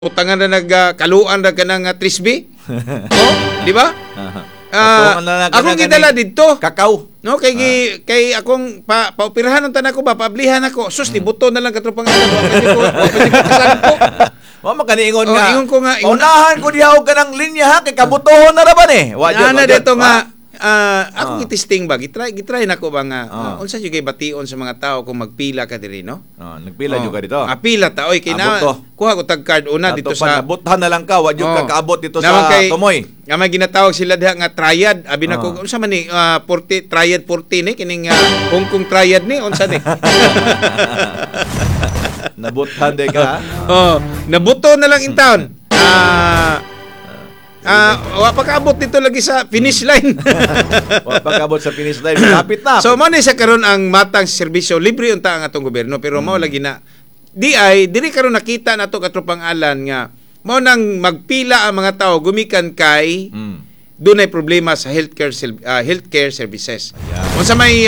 utangan na nagkaluan na ka ng trisby. Oh, di ba? Akong gidala dito. Kakao. No, kay akong paoperahan ng tanan ko ba, paablihan ako. Sus, di buto na lang katropang alam. Pwede ko kasampo. Wa makaniingon Oh, nga. ingon ko nga, Unahan ko dihaw ka ng linya ha, kay kabutohon na raban eh. Na dito nga, ako gitisting ba, gitry nako ba nga, unsa jud kay bation sa mga tao kung magpila ka diri, no? Nagpila jud ka dito. Pila ta, oy, kay na, kuha ko tag card una dito sa buthan na lang ka, wa jud ka kaabot dito naman sa kay, Tumoy. Nga may ginatawag sila diha nga triad, abi nako, unsa man ni, 40 triad 40 ni kining Hong Kong triad ni, unsa ni? Nabuthan de ka. Nabuto na lang in town. Wa pa kaabot dito lagi sa finish line. Wa pa kaabot sa finish line, kapit na. So man sa karon ang matang serbisyo libre unta ang atong gobyerno pero mao lagi na diri karon nakita nato katropang alan nga mao nang magpila ang mga tao gumikan kay dunay problema sa healthcare services. Unsa may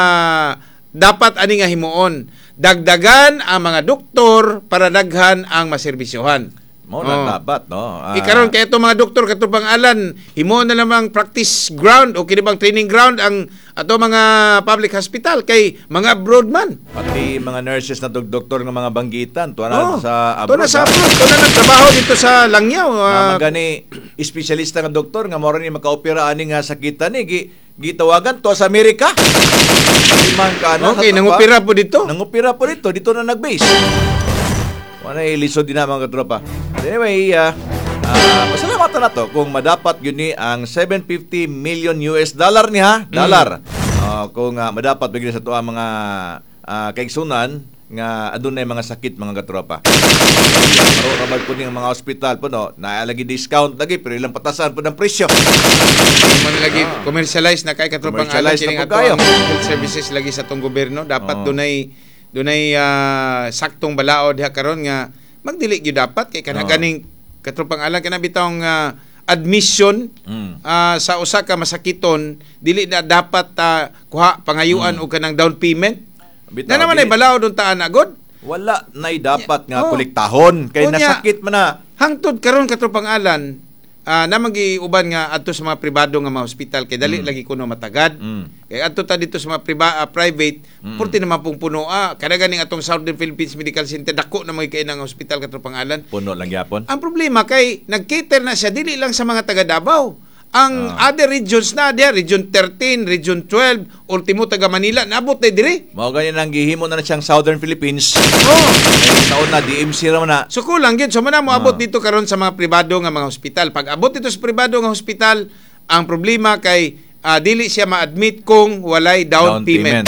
dapat ani nga himuon, dagdagan ang mga doktor para daghan ang maserbisyohan. Mo na dapat, no? Ikaron kay itong mga doktor katupang alan, himo na lamang practice ground o kinibang training ground ang ato mga public hospital kay mga abroad man. Pati mga nurses na doktor ng mga banggitan, tuwa na sa Tuwa abroad. na nagtrabaho dito sa Langyaw. Magani espesyalista nga doktor nga mao ni makaopera ani nga sakitan ni gitawagan to sa Amerika. Liman ka na. Okay, nangopera po dito. Nangopera po dito na nag-base. Wala ilisod din na mga katropa. Anyway, pasalamatan na to kung madapat yun ni ang 750 million US dollar niya, dollar. Kung madapat bigyan sa to ang mga kaigsunan nga adunay mga sakit mga katropa. Maro ramad po ning mga ospital po no, naalagi discount lagi pero ilang patasan po ng presyo. Man lagi commercialize na kay katropang alan kining ato health services lagi sa tong gobyerno dapat dunay saktong balaod diha karon nga magdili gyud dapat kay kanaganing katropang alan kana bitawng admission sa usa ka masakiton dili na dapat kuha pangayuan og kanang down payment. Na naman ay balaod untaan agod. Wala nay dapat nga kolektahon kay nasakit man na. Hangtod karon katropang alan namang giuban nga adto sa mga pribado nga mga hospital kay dali lagi kuno matagad. Kay adto ta dito sa mga private purti naman pong puno kada ganing atong Southern Philippines Medical Center dako na mga kay nang hospital katropang alan. Puno lang gyapon. Ang problema kay nag-cater na siya dili lang sa mga taga Davao. Ang other regions na diya, Region 13, Region 12, ultimo taga Manila, naabot na diri. Mao ganyan ang gihimo na siyang Southern Philippines. Taon na DMC ra man na. So kulang gyud so man mo abot dito karon sa mga pribado nga mga hospital. Pag abot dito sa pribado nga hospital, ang problema kay dili siya ma-admit kung walay down payment.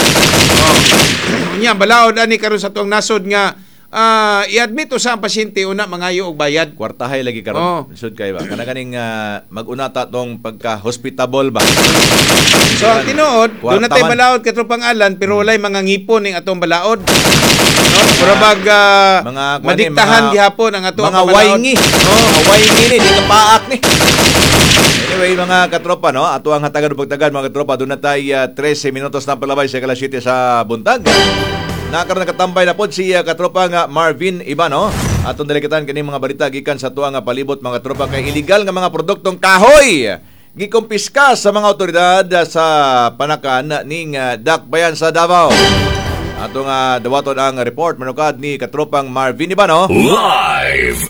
Nya balaod ani karon sa tuang nasod nga i-admit sa ang pasyente una mangayo og bayad. Kwartahay lagi karon. Lisod kay ba? Kana ganing mag-una ta tong pagka-hospitable ba. So ang tinuod, doon natay balaod katropang alan pero walay mga ngipon ning atong balaod. No, murabag madiktahan gihapon ang ato mga wayngi. Mga wayngi ni di kapaak ni. Anyway, mga katropa, no? Ato ang hatagan pagtagan mga katropa, doon natay 13 minutos na palabay sa kalas 7 sa buntag. Nakaroon nakatambay na po si katropa nga Marvin Ibano. Atong dalikitan kini mga balita gikan sa tuwa nga palibot mga katropa kay illegal nga mga produktong kahoy gikumpiska sa mga otoridad sa panakan ning Dakbayan sa Davao. Atong dawaton ang report manukad ni katropang Marvin Ibano. Live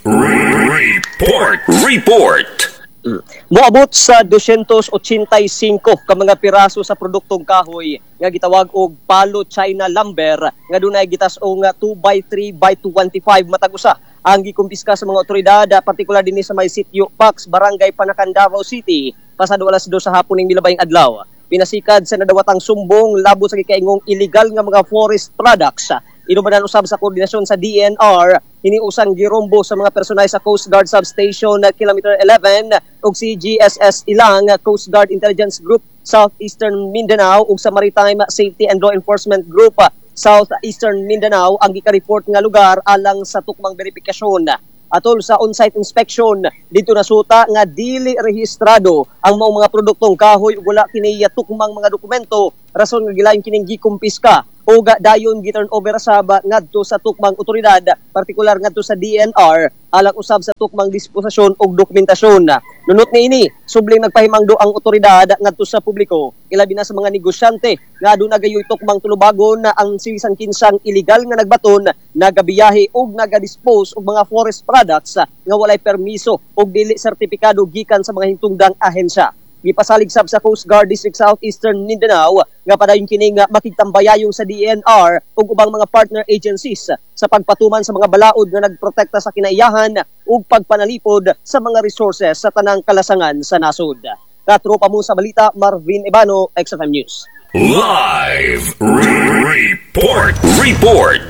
report. Moabot sa 285 ka mga piraso sa produktong kahoy nga gitawag og Palo China Lumber nga dunay gitas-o nga 2x3x225 matag usa ang gikumpiska sa mga otoridad partikular dinhi sa may sitio Pax Barangay Panakan Davao City pasado alas 2 sa hapon ning milabayng adlaw. Pinasikad sa nadawatang sumbong labot sa gikaingong illegal nga mga forest products. Inubanan usab sa koordinasyon sa DNR, hiniusang girombo sa mga personay sa Coast Guard Substation Kilometer 11 ug si GSS Ilang Coast Guard Intelligence Group Southeastern Mindanao ug sa Maritime Safety and Law Enforcement Group Southeastern Mindanao ang gikareport nga lugar alang sa tukmang verifikasyon. Atol sa on-site inspection, dito nasuta nga dili rehistrado ang mga produktong kahoy ug wala kini tukmang mga dokumento, rason nga gilain kining gikumpiska o dayon giturn over sab ngadto sa tukmang otoridad, partikular ngadto sa DNR alang usab sa tukmang disposisyon og dokumentasyon. Nunot niini, subling nagpahimangdo ang otoridad ngadto sa publiko, ilabi na sa mga negosyante nga aduna gayoy tukmang tulubagon na ang sibisan kinsang illegal nga nagbaton, nagabiyahe ug nagadispose og mga forest products nga walay permiso ug dili sertipikado gikan sa mga hintungdang ahensya. Gipasalig sab sa Coast Guard District Southeastern Mindanao nga padayon kini nga makigtambayayong sa DNR ug ubang mga partner agencies sa pagpatuman sa mga balaod nga nagprotekta sa kinaiyahan ug pagpanalipod sa mga resources sa tanang kalasangan sa nasod. Katropa mo sa balita, Marvin Ibano, XFM News. Live report.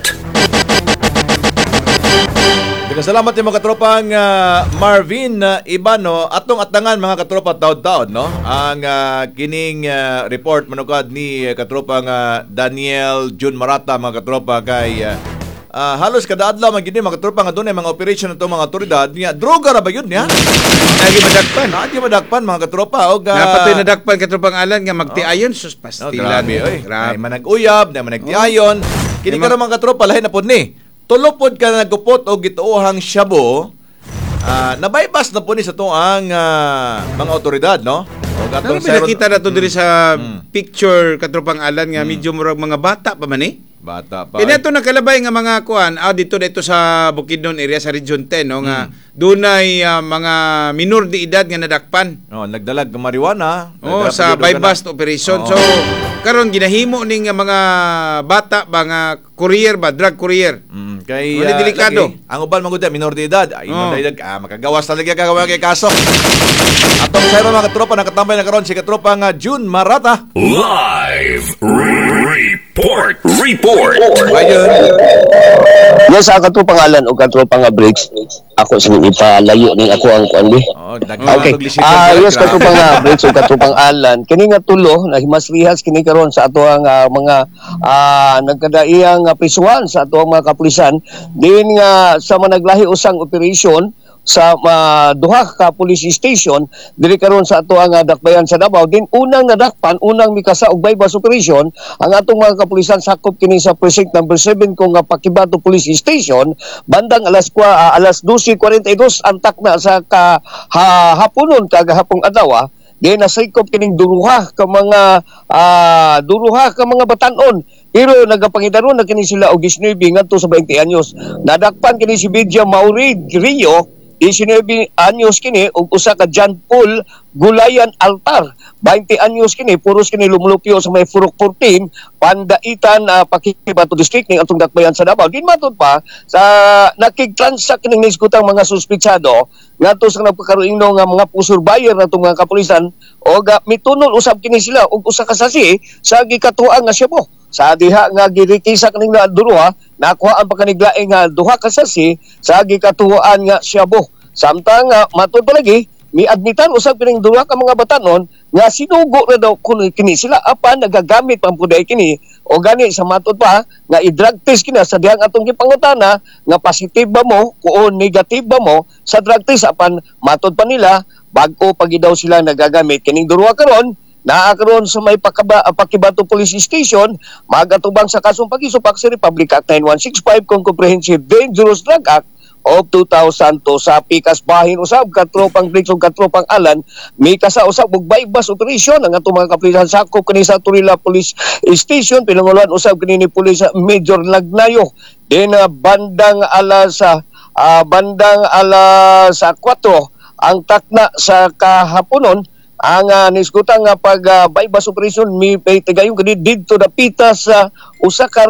Salamat yung mga katropang Marvin Ibano. Atong atangan mga katropa taod-taod, no? Ang kining report manukad ni katropang Daniel June Marata, mga katropa, kay halos kada adlaw man gini mga katropa nga dunay mga operation nato mga otoridad niya. Droga ra ba yun niya? Lagi madakpan. Lagi madakpan mga katropa. Og napatoy nadakpan katropang alan nga magtiayon sus pastilan. Grabe, oy. Ay manag-uyab, na managtiayon. Kini karon mga katropa lahi na pud ni. Tulopod ka na nagupot o gituohang shabu, nabaybas na po ni sa to ang mga otoridad, no? O gatong nakita na to diri sa picture katropang alan nga medyo murag mga bata pa man eh. Bata pa. Kaya ito nakalabay nga mga kuan, dito sa Bukidnon area sa Region 10, no, nga dunay mga minor de edad nga nadakpan. Nagdalag ng marijuana. Sa bypass operation. So karon ginahimo ning mga bata ba nga courier ba, drug courier. Kay delikado. Ang uban magud minor de edad. Ay makagawas talaga kagawa kay kaso. Atong sa mga katropa nakatambay na karon si katropa nga June Marata. Live report. Yes, ako to pangalan o katro pang breaks. Ako sa ipalayo ning ako ang kuan bi. Okay. Yes, katro pang breaks o katro pang alan. Kini nga tulo na himasrihas kini karon sa ato ang mga nagkadaiyang prisuhan sa ato ang mga kapulisan din nga sa managlahi usang operation sa duha ka police station diri karon sa ato ang dakbayan sa Davao. Din unang nadakpan, unang mikasa og bypass operation ang atong mga kapulisan sakop kini sa precinct number 7 kung Pakibato Police Station bandang alas 12:42 antak na sa haponon kagahapong adlaw. Di nasikop kining duruha ka mga batanon. Pero nagapangidaron na kini sila og 19 ngadto sa 20 anyos. Nadakpan kini si Vidya Maurid Rio, 19 anyos kini ug usa ka John Paul Gulayan Altar, 20 anyos kini, puros kini lumulupyo sa may Furok 14, Pandaitan, Pakibato District ning atong dakbayan sa Davao. Din matud pa sa nakig-transact kining nisgutang mga suspitsado ngadto sa nagpakaroon nga mga pusur buyer natong mga kapulisan og mitunol usab kini sila og usa ka sasi sa gikatuan nga Cebu. Sa diha nga girikisa kaning duruha, nakuhaan pa kaniglaing nga duha ka sasi sa gikatuan nga Cebu. Samtang matud pa lagi miadmitan usab kining duha ka mga batanon nga sinugo ra daw kun kini sila apan nagagamit pang puday kini o gani sa matud pa nga i-drug test kina sa dihang atong gipangutana nga positive ba mo o negative ba mo sa drug test apan matud pa nila bag-o pagi daw sila nagagamit kining duha karon naakaroon sa may Pakibato Police Station magatubang sa kasong pagisupak sa Republic Act 9165 kung Comprehensive Dangerous Drug Act of 2002 sa pikas bahin usab katropang Briggs ug katropang Alan may kasausab og bypass operation ang atong mga kapulisan sakop kini sa Turila Police Station pinangulan usab kini ni Police Major Lagnayo din bandang alas 4 ang takna sa kahaponon ang nisgutang bypass operation may tigayong kini didto dapita sa usa ka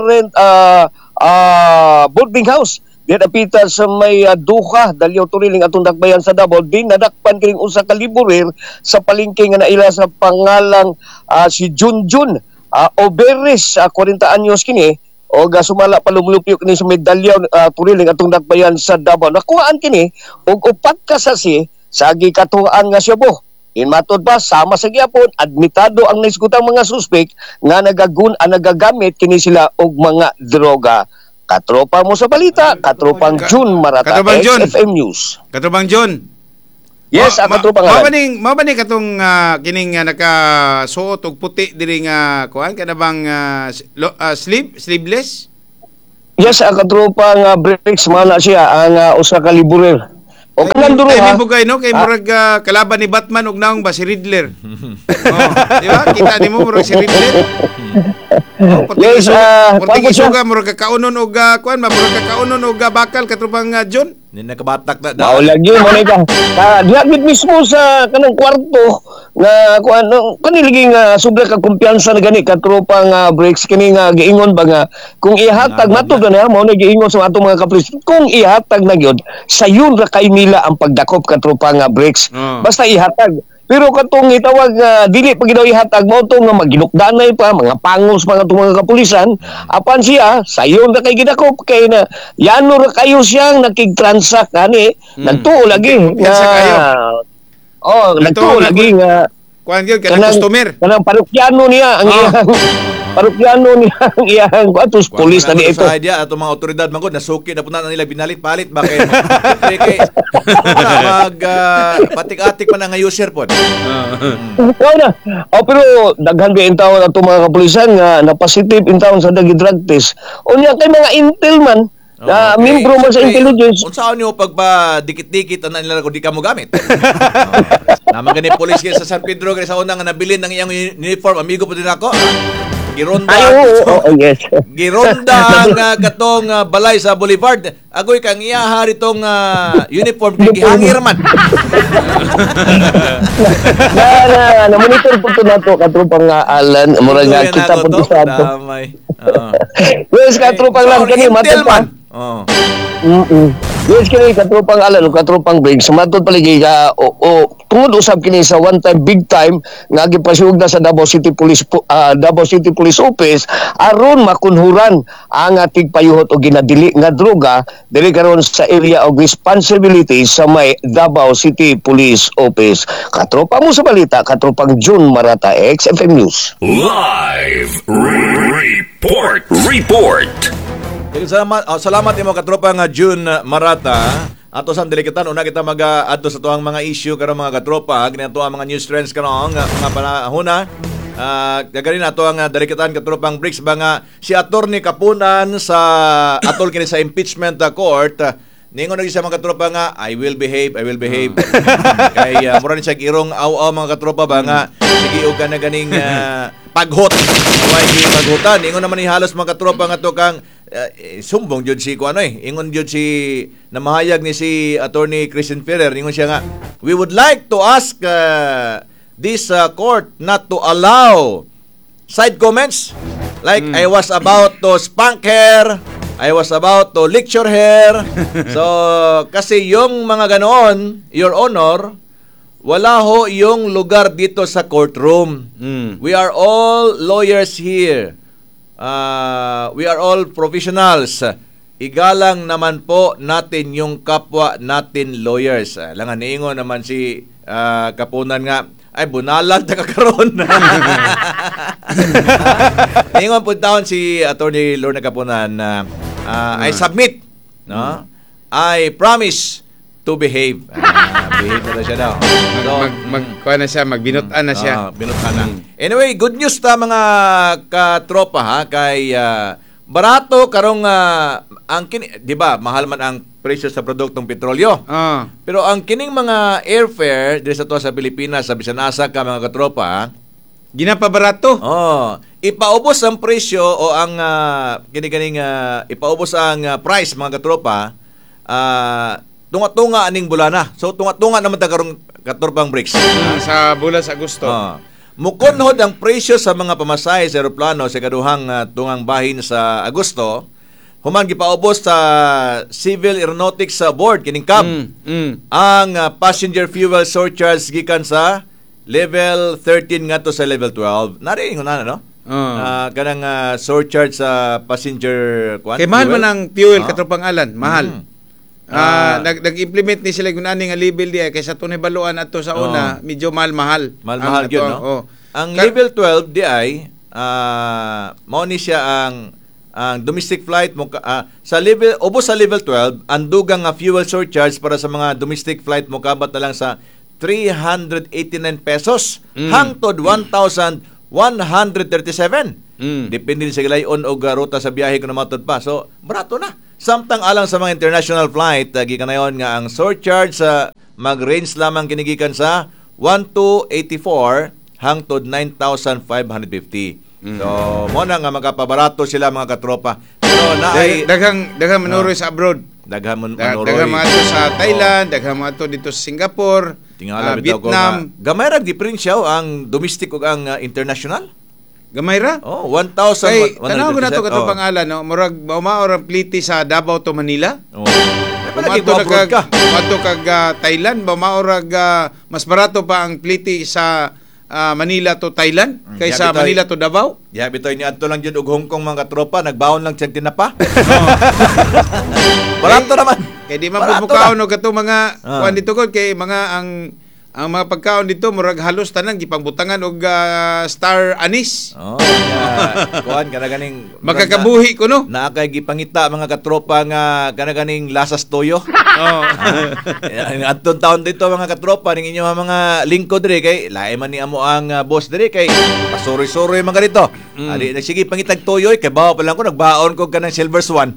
boarding house di dapita sa may duha dalyaw turiling atong dakbayan sa Davao. Din nadakpan kining usa ka liburir sa palengke nga naila sa pangalang si Junjun Oberes 40 anyos kini o sumala palumlupyo kini sa medalyaw turiling atong dakbayan sa Davao. Nakuhaan kini og upat ka sasi sa gikatuan nga Cebu. In matod pa sama sa gyapon admitado ang nisgutang mga suspek nga nagagamit kini sila og mga droga. Katropa mo sa balita, katropang June Marata, XFM News. Katropang June. Yes, ang katropang alan. Mao ba ning katong kining nakasuot og puti diri nga kuan kana bang sleeveless? Yes, ang katropang brakes mana siya ang usa ka liburer. O kanang duro Ay ha. bugay no kay murag kalaban ni Batman og naong ba si Riddler. Di ba? Kita nimo murag si Riddler. Yes, Portigi suga murag kaunon og kuan murag kaunon og bakal katropang John. Ni nakabatak na Mao lagi mo ka. Diha gid mismo sa kanang kwarto nga kuan kaniligi nga sobra ka kumpiyansa na gani ka tropang brakes kini nga giingon ba nga kung ihatag nato na mao na giingon sa atong mga kapres kung ihatag na gyud sayon ra kay nila ang pagdakop ka tropang brakes basta ihatag. Pero katong itawag dili pa gid ihatag mo to nga maginukdanay pa mga pangos mga itong mga kapulisan apan siya sayon ra kay gidakop kay na yano ra kayo siyang nakig-transact ani nagtuo lagi Kumpiyansa kayo. nagtuo lagi nga Kuan gyud kana customer. kanang parokyano niya ang iyang parokyano niya ang iyang atos pulis na ito. Sa idea ato mga otoridad man gud nasuki na pud na nila binalit-palit ba kay mag patik-atik pa na nga user pod. na. Pero daghan ba in taon ato mga kapulisan nga na positive in taon sa dagi drug test. Unya kay mga intel man na membro man sa intelligence. Unsaon niyo pagba dikit-dikit ana nila kung di ka mo gamit. Naman gani pulis kay sa San Pedro kay sa unang nga nabilin ng iyang uniform amigo po din ako. Gironda. Yes. Gironda nga katong balay sa Boulevard. Agoy kang iyaha ritong uniform kay gihangir man. na monitor po to nato katropang alan mura nga kita po to sa ato. Damay. Yes, katropang alan kani matod pa. Yes, kini katropang alan katropang break sumatod paligi ka tungod usab kini sa one time big time nga gipasugod na sa Davao City Police Office aron makunhuran ang tigpayuhot o ginadili nga droga dili karon sa area of responsibility sa may Davao City Police Office. Katropa mo sa balita, katropang June Marata, XFM News. Live report. Salamat imo katropa nga June Marata. Ato sa delikatan una kita mag-adto sa tuang mga issue karon mga katropa, ginato ang mga news trends karon mga panahona. Gagarin nato ang delikatan katropang breaks ba nga si Attorney Kapunan sa atol kini sa impeachment court. Ningon na siya mga katropa nga I will behave. Kay mura ni siya irong aw mga katropa ba nga sige og kana ganing paghot. Way paghutan. Ningon naman ni halos mga katropa nga to kang sumbong jud si kuano ingon jud si namahayag ni si Attorney Christian Ferrer ingon siya nga we would like to ask this court not to allow side comments like I was about to spank her, I was about to lecture her. So kasi yung mga ganoon, Your Honor, wala ho yung lugar dito sa courtroom. We are all lawyers here. We are all professionals. Igalang naman po natin yung kapwa natin lawyers. Langan niingon naman si Kapunan nga, ay bunalag ta kakaron. Niingon po taon si Attorney Lorna Kapunan na I submit, no? I promise to behave. Behave na siya daw. Kuha na siya, magbinutan na siya. Binutan na. Anyway, good news ta mga katropa ha kay barato karong ang di ba mahal man ang presyo sa produktong petrolyo. Pero ang kining mga airfare diri sa sa Pilipinas sa bisan asa ka mga katropa, ginapabarato. Ipaubos ang presyo o ang kini-kining ipaubos ang price mga katropa. Tunga-tunga aning bulana. So tunga-tunga naman ta karong katropang breaks. Sa bulan sa Agosto. Mukunhod ang presyo sa mga pamasahe sa eroplano sa kaduhang tungang bahin sa Agosto. Human gipaubos sa Civil Aeronautics Board kining CAB ang passenger fuel surcharge gikan sa level 13 ngadto sa level 12. Nari ingon na no? Kanang surcharge sa passenger Kay mahal man ang fuel katropang alan, mahal. Nag-implement ni sila kung nga level di kaysa tunay baluan ato sa una medyo mahal mahal yun no. Ang level 12 di ay mao ni siya ang domestic flight mo sa level ubos sa level 12 ang dugang nga fuel surcharge para sa mga domestic flight mo kabat na lang sa 1,389 pesos hangtod 1,137. Depende sa gilayon o ruta sa biyahe kung namatod pa. So, barato na. Samtang alang sa mga international flight, gikanayon nga ang surcharge sa mag-range lamang kinigikan sa 1,284 hangtod 9,550. So, mo na nga magkapabarato sila mga katropa. Pero naay Daghang manuroy sa abroad. daghang Daghang mga ato sa Thailand, daghang mga ato dito sa Singapore, tingala bitaw ko Vietnam. nga gamay ra diferensya ang domestic ug ang international. Gamay ra? Oh, Kay 1,137. tanaw ko na to katong pangalan no, murag maor ang pliti sa Davao to Manila. Oh. Palagi Mato abroad ka. kag Thailand, maorag mas barato pa ang pliti sa Manila to Thailand kaysa Yabi tayo- Manila to Davao. Ya bitoy ni adto lang jud og Hong Kong mga katropa, nagbaon lang siyang tinapa. Barato naman. Kay di man Barato pumukaon og kato mga Ah. kuan dito ko kay mga ang mga pagkaon dito murag halos tanan gipangbutangan og star anise. Oh, kuan kana ganing Makakabuhi ko no. na kay gipangita mga katropa nga kana ganing lasas toyo. Oh. Adtong taon dito mga katropa ning inyo mga lingkod diri kay lae man ni amo ang boss diri kay pasuri-suri man ganito. Ali sige pangitag toyo kay bawo pa lang ko nagbaon ko kanang silver swan.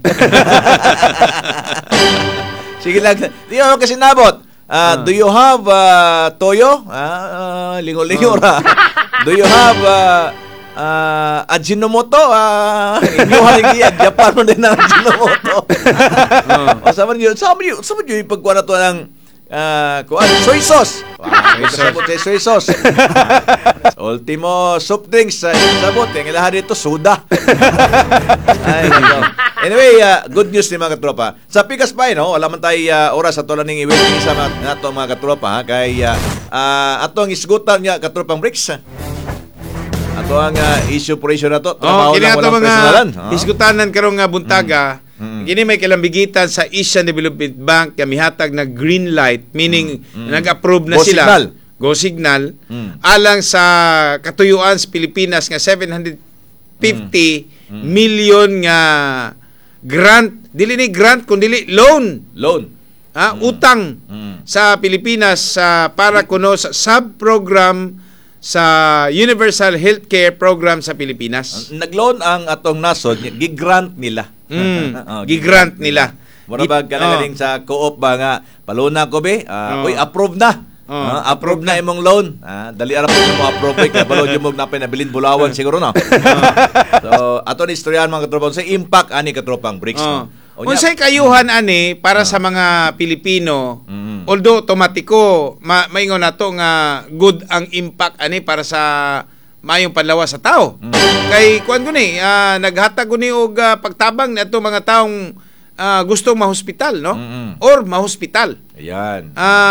Sige lang. Di mo kasi nabot. Do you have toyo? Lingo-lingo ra. Do you have Ajinomoto? Inyuhan yung Japan mo din ng Ajinomoto. Sama niyo ipagkuha na to ng soy sauce. Soy sauce. Ultimo soft drinks. Sabot, yung ilahan dito, soda. Ay, anyway, good news ni mga katropa. Sa Pikas pa, no? Wala man tayo oras at wala ning i-waiting sa nato mga katropa. Kay ato ang isgutan niya katropang bricks. Ato ang issue for issue na to. Trabaho Kini lang ato walang personalan. mga diskutanan karong nga buntaga. Kini may kalambigitan sa Asian Development Bank nga mihatag na green light, meaning nag-approve na Go sila. signal. Go signal. Alang sa katuyuan sa Pilipinas nga 750 million nga grant, dili ni grant kundi loan. Loan. Utang sa Pilipinas para kuno sa sub-program sa Universal Healthcare Program sa Pilipinas. Nag-loan ang atong nasod, gigrant nila. Gigrant nila. Mura ba galing sa co-op ba nga paluna ko be? Uy, approve na. Approve na imong loan. Dali ara po mo approve kay balo jud mo napay nabilin bulawan siguro no. So ato ni istoryahan mga katropa sa impact ani katropang BRICS. Unsay kayuhan ani para sa mga Pilipino? Although automatiko maingon nato nga good ang impact ani para sa mayong panlawas sa tao. Kay kuan guni naghatag guni og pagtabang nato mga taong gustong mahospital no? Or mahospital. Ayan.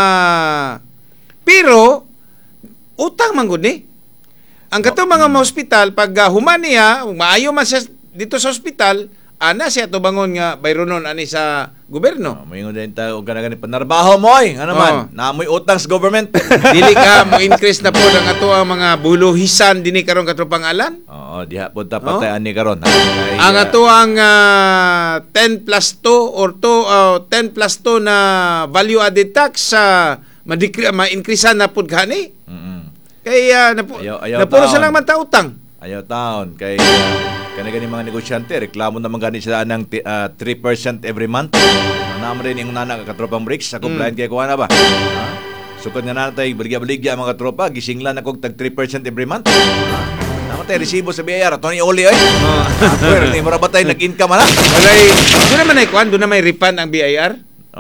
Pero utang man gud ni. Ang katong mga hospital pag human niya, maayo man siya dito sa hospital, ana siya to bangon nga bayronon ani sa gobyerno. Moingon din ta og kanang panarbaho mo oy. Ano man? Naamoy utang sa government. Dili ka mo increase na po ang ato ang mga buluhisan dinhi karon katropang alan. Oo, diha pud ta patay ani karon. Ang ato ang 10 plus 2 or 10 plus 2 na value added tax ma-increase na pud gani. Kaya napuro sa lang man ta utang. Ayaw taon kay kanang mga negosyante reklamo naman gani sila ng 3% every month. Naman rin yung nana katropang BRICS sa compliant kay kuha na ba? Sukod nga natay baligya-baligya mga katropa gisinglan ako tag 3% every month. Naman tayo resibo sa BIR ato ni Oli ay. Pero ni mura ba tayo nag-income na? Walay, doon naman ay kuan, doon na may refund ang BIR.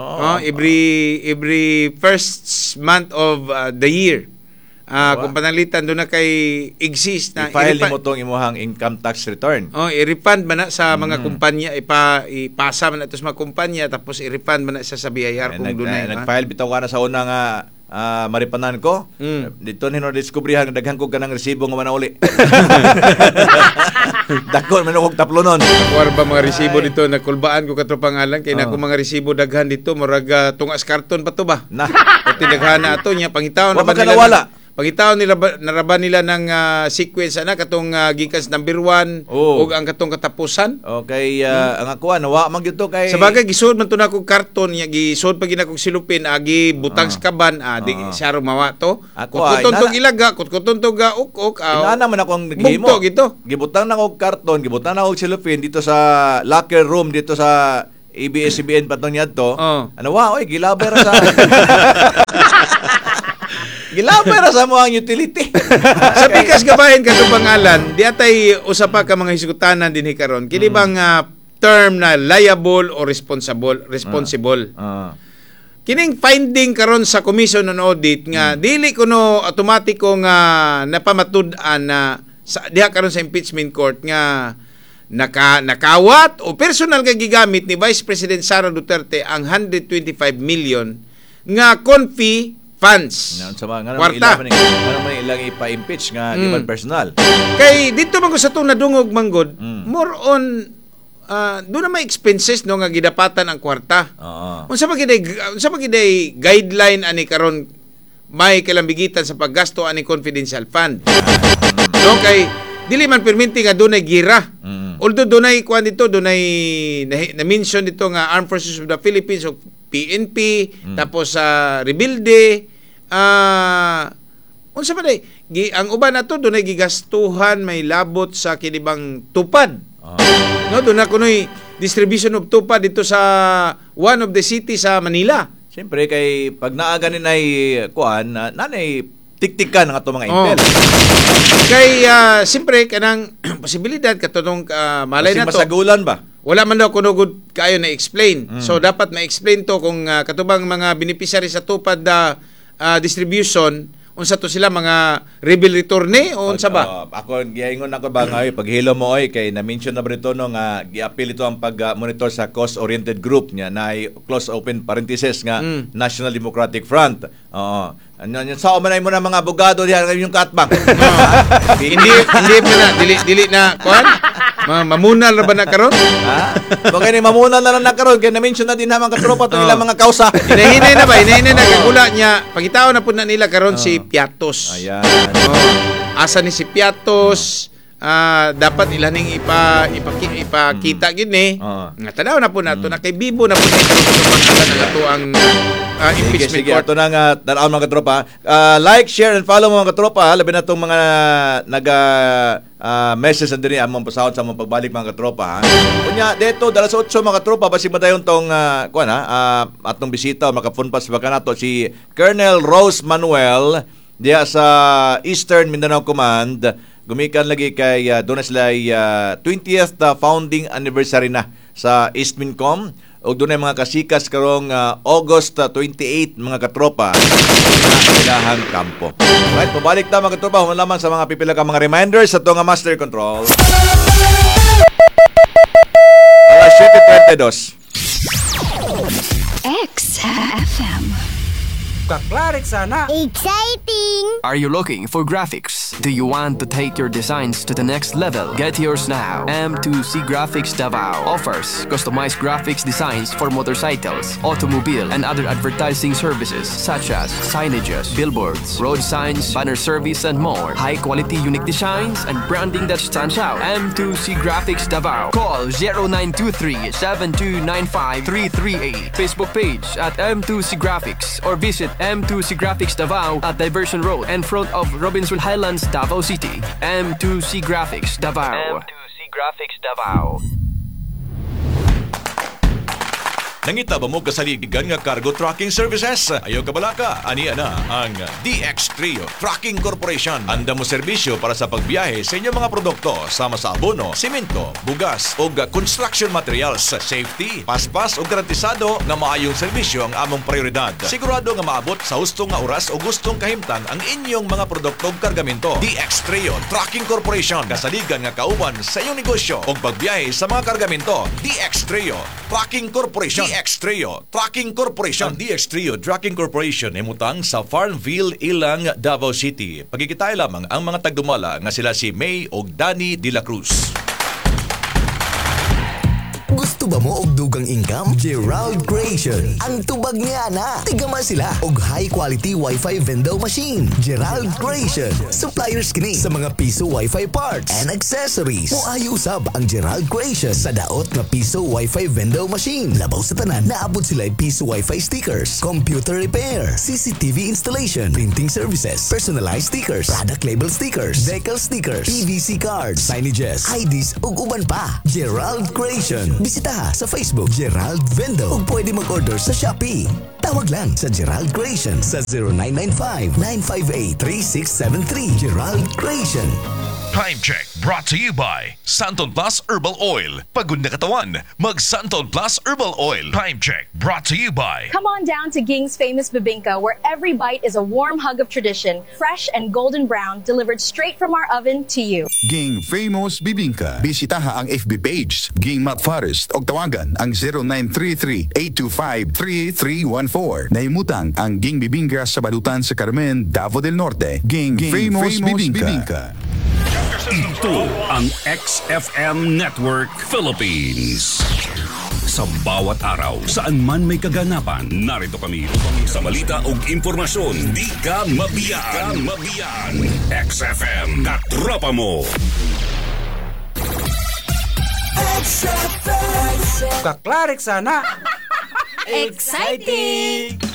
Every first month of the year. Kung panalitan doon na kay exist na i-file mo tong imuhang income tax return. I-refund man na sa mga kumpanya, ipasa man na ito sa mga kumpanya tapos i-refund man na sa BIR kung doon na. Nag-file bitaw ka na sa una nga maripanan ko. Dito nino diskubrihan daghan ko kanang resibo nga manauli. Dagko man og taplonon. Kuwar ba mga resibo dito nakulbaan ko katropang alang kay nako mga resibo daghan dito murag tungas karton pa to ba? Na. Pati daghan na ato nya pangitaw na Wa man kanawala. pangitaon nila naraban nila ng sequence katong gikas number 1 ug ang katong katapusan. Okay, ang ako nawa man gyud to kay sa bagay gisud man to nako karton nya gisud pa ginakong silupin agi butang sa kaban di siya rumawa to. Kuton to ilaga, kuton to ga uk inana man akong naghimo. Gibutang na og karton, gibutang na og silupin dito sa locker room dito sa ABS-CBN patong niadto. Ano wa oy gilabay ra sa gilabay ra sa mo ang utility. Sa pikas gabahin kadto pangalan, di atay usa pa ka mga hisgutanan dinhi karon. Kini bang term na liable o responsible. Kining finding karon sa Commission on Audit nga dili kuno automatiko nga napamatud-an na diha karon sa impeachment court nga nakawat o personal nga gigamit ni Vice President Sara Duterte ang 125 million nga confi funds. Kwarta. Ano man ilang ipa-impeach nga di man personal. Kay dito man ko sa itong nadungog manggod, more on doon na may expenses no nga gidapatan ang kwarta. Unsa pa giday guideline ani karon may kalambigitan sa paggasto ani confidential fund. No kay dili man perminti nga dunay gira. Although dunay kuan dito, dunay na-mention dito nga Armed Forces of the Philippines o PNP, tapos sa Rebelde, unsa pa day? Ang uban nato dunay gigastuhan may labot sa kinibang tupad. No, doon na kunoy distribution of tupad dito sa one of the cities sa Manila. Siyempre kay pag naa ganin ay kuan nanay tiktikan ng ato mga intel. Kay siyempre kanang posibilidad katong malay na to. Masagulan ba? Wala man daw kuno good kayo na explain. So dapat ma-explain to kung katubang mga beneficiary sa tupad distribution unsa to sila mga rebel returne o unsa ba? Ako giingon ako ba nga paghilo mo oy kay na-mention na brito no nga gi-appeal ito ang pag-monitor sa cost-oriented group niya na close open parenthesis nga National Democratic Front. Sa manay mo na mga abogado diha yung katbang. hindi dili na kuan? Mamunal ra ba na karon? Bagay ni mamunal na lang karon kay na-mention na din naman katropa to ilang mga kausa. Hinahinay na kagula niya. Pagitaw na pud na nila karon si Piatos. Ayan. Asa ni si Piatos? Dapat ilaning ipakita gini. Nga tanaw na po nato na kay Bibo na po na karon sa pangalan ng ato ang impeachment sige, court. ato na nga tanaw mga katropa. Like, share and follow mga katropa, labi na tong mga message na din among pasahod sa among pagbalik mga katropa. Kunya dito dalas 8 mga katropa basi madayon tong atong bisita maka-phone pass baka nato si Colonel Rose Manuel diya sa Eastern Mindanao Command. Gumikan lagi kay doon na sila 20th founding anniversary na sa East Mincom o doon ay mga kasikas karong August 28 mga katropa na ilahang kampo. Right, pabalik ta mga katropa humalaman sa mga pipila ka mga reminders sa itong Master Control. Alas 7:22. XFM. Kaklarik sana. Exciting! Are you looking for graphics? Do you want to take your designs to the next level? Get yours now. M2C Graphics Davao offers customized graphics designs for motorcycles, automobile, and other advertising services such as signages, billboards, road signs, banner service, and more. High-quality unique designs and branding that stands out. M2C Graphics Davao. Call 0923-7295-338. Facebook page at M2C Graphics or visit M2C Graphics Davao at Diversion Road in front of Robinson Highlands, Davao City. M2C Graphics Davao. M2C Graphics Davao. Nangita ba mo kasaligan nga cargo trucking services? Ayaw ka balaka? Ani ana ang DX Trio Trucking Corporation. Anda mo serbisyo para sa pagbiyahe sa inyong mga produkto sama sa abono, simento, bugas o construction materials. Safety, paspas o garantisado nga maayong serbisyo ang among prioridad. Sigurado nga maabot sa hustong nga oras o gustong kahimtang ang inyong mga produkto o kargamento. DX Trio Trucking Corporation. Kasaligan nga kauban sa iyong negosyo o pagbiyahe sa mga kargamento. DX Trio Trucking Corporation. DX Trio Trucking Corporation. Ang DX Trio Trucking Corporation ay mutang sa Farmville, Ilang, Davao City. Pagkikitay lamang ang mga tagdumala nga sila si May o Danny de la Cruz. Gusto Tuba mo og dugang income? Gerald Creation. Ang tubag niya na. Tigama sila og high quality Wi-Fi vendor machine. Gerald Creation. Suppliers kini sa mga piso Wi-Fi parts and accessories. Muayo usab ang Gerald Creation sa daot nga piso Wi-Fi vendor machine. Labaw sa tanan, naabot sila piso Wi-Fi stickers, computer repair, CCTV installation, printing services, personalized stickers, product label stickers, decal stickers, PVC cards, signages, IDs ug uban pa. Gerald Creation. Bisita sa Facebook Gerald Vendo ug pwede mag-order sa Shopee. Tawag lang sa Gerald Creation sa 0995-958-3673. Gerald Creation. Time check brought to you by Santon Plus Herbal Oil. Pagod na katawan, mag Santon Plus Herbal Oil. Time check brought to you by... Come on down to Ging's famous bibingka, where every bite is a warm hug of tradition, fresh and golden brown, delivered straight from our oven to you. Ging Famous Bibingka. Bisitaha ang FB page Ging Matt Forest o tawagan ang 0933-825-3314. Nahimutang ang Ging Bibingka sa Balutan sa Carmen, Davao del Norte. Ging Famous Bibingka. Ito ang XFM Network Philippines. Sa bawat araw, saan man may kaganapan, narito kami sa balita o impormasyon. Di ka mabiyaan. XFM, katropa mo. XFM. Kaklarik sana. Exciting!